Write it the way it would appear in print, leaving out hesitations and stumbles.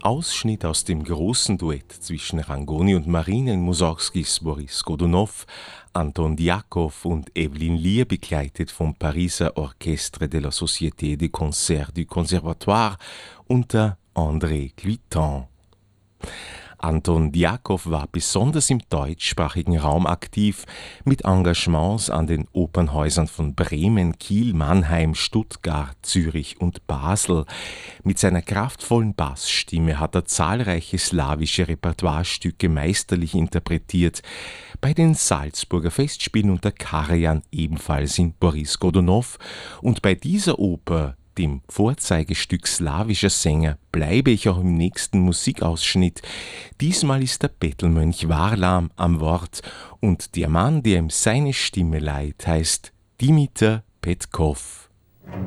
Ausschnitt aus dem großen Duett zwischen Rangoni und Marina in Mussorgskis Boris Godunow, Anton Djakow und Evelyn Lier, begleitet vom Pariser Orchestre de la Société des Concerts du Conservatoire unter André Cluiton. Anton Djakow war besonders im deutschsprachigen Raum aktiv, mit Engagements an den Opernhäusern von Bremen, Kiel, Mannheim, Stuttgart, Zürich und Basel. Mit seiner kraftvollen Bassstimme hat er zahlreiche slawische Repertoirestücke meisterlich interpretiert. Bei den Salzburger Festspielen unter Karajan ebenfalls in Boris Godunow, und bei dieser Oper, dem Vorzeigestück slawischer Sänger, bleibe ich auch im nächsten Musikausschnitt. Diesmal ist der Bettelmönch Varlam am Wort, und der Mann, der ihm seine Stimme leiht, heißt Dimitar Petkov.